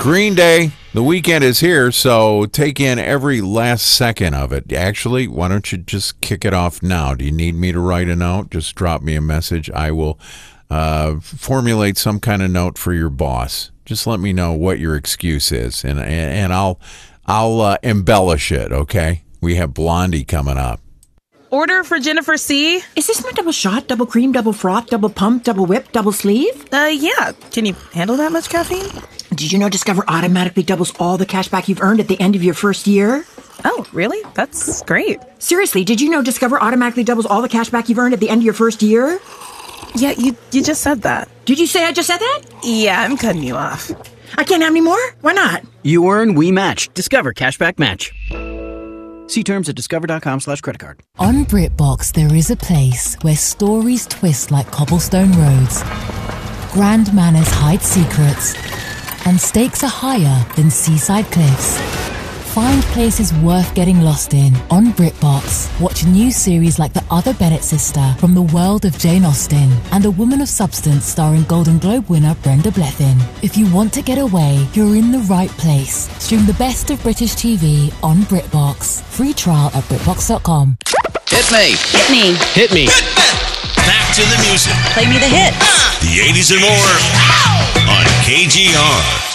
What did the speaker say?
Green Day, the weekend is here, so take in every last second of it. Actually, why don't you just kick it off now? Do you need me to write a note? Just drop me a message. I will formulate some kind of note for your boss. Just let me know what your excuse is, and I'll embellish it, okay? We have Blondie coming up. Order for Jennifer C. Is this my double shot, double cream, double froth, double pump, double whip, double sleeve? Yeah. Can you handle that much caffeine? Did you know Discover automatically doubles all the cash back you've earned at the end of your first year? Oh, really? That's great. Seriously, did you know Discover automatically doubles all the cash back you've earned at the end of your first year? Yeah, you just said that. Did you say I just said that? Yeah, I'm cutting you off. I can't have any more? Why not? You earn, we match. Discover Cashback Match. See terms at discover.com/creditcard. On BritBox, there is a place where stories twist like cobblestone roads, grand manners hide secrets, and stakes are higher than seaside cliffs. Find places worth getting lost in on BritBox. Watch new series like The Other Bennett Sister from the world of Jane Austen and A Woman of Substance starring Golden Globe winner Brenda Blethyn. If you want to get away, you're in the right place. Stream the best of British TV on BritBox. Free trial at BritBox.com. Hit me. Hit me. Hit me. Back to the music. Play me the hit. The 80s and more on KGR.